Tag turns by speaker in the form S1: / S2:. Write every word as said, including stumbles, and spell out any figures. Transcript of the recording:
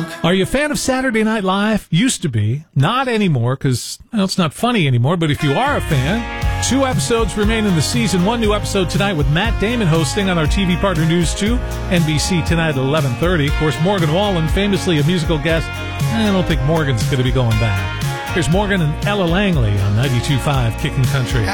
S1: talk.
S2: Are you a fan of Saturday Night Live? Used to be. Not anymore, because well, it's not funny anymore. But if you are a fan, two episodes remain in the season. One new episode tonight with Matt Damon hosting on our T V partner News two, N B C tonight at eleven thirty. Of course, Morgan Wallen, famously a musical guest. I don't think Morgan's going to be going back. Here's Morgan and Ella Langley on ninety-two point five Kicking Country.